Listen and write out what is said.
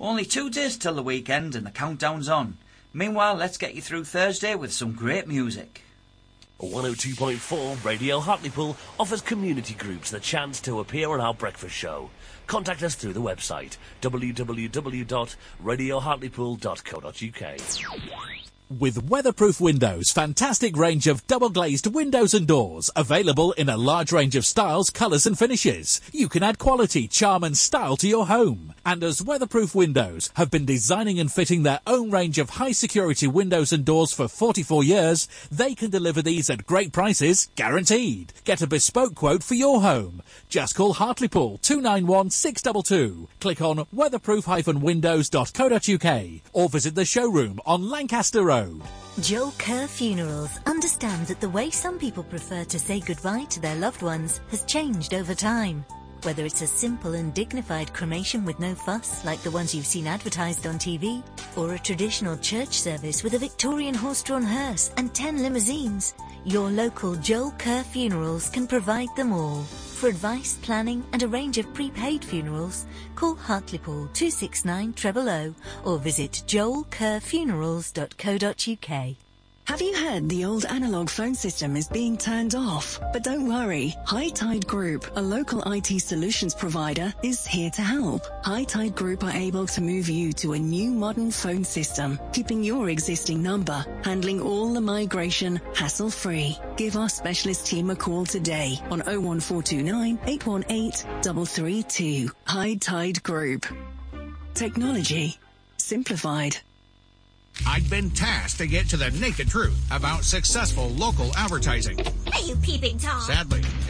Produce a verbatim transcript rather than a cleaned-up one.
Only two days till the weekend and the countdown's on. Meanwhile, let's get you through Thursday with some great music. one oh two point four Radio Hartlepool offers community groups the chance to appear on our breakfast show. Contact us through the website w w w dot radio hartlepool dot co dot u k. With Weatherproof Windows, fantastic range of double-glazed windows and doors, available in a large range of styles, colours and finishes. You can add quality, charm and style to your home. And as Weatherproof Windows have been designing and fitting their own range of high-security windows and doors for forty-four years, they can deliver these at great prices, guaranteed. Get a bespoke quote for your home. Just call Hartlepool two nine one six two two. Click on weatherproof dash windows dot co dot u k or visit the showroom on Lancaster Road. Joel Kerr Funerals understands that the way some people prefer to say goodbye to their loved ones has changed over time. Whether it's a simple and dignified cremation with no fuss, like the ones you've seen advertised on T V, or a traditional church service with a Victorian horse-drawn hearse and ten limousines, your local Joel Kerr Funerals can provide them all. For advice, planning and a range of prepaid funerals, call Hartlepool two six nine zero zero zero or visit joel kerr funerals dot co dot u k. Have you heard the old analogue phone system is being turned off? But don't worry, High Tide Group, a local I T solutions provider, is here to help. High Tide Group are able to move you to a new modern phone system, keeping your existing number, handling all the migration hassle-free. Give our specialist team a call today on oh one four two nine, eight one eight, three three two. High Tide Group. Technology simplified. I've been tasked to get to the naked truth about successful local advertising. Are you peeping Tom? Sadly,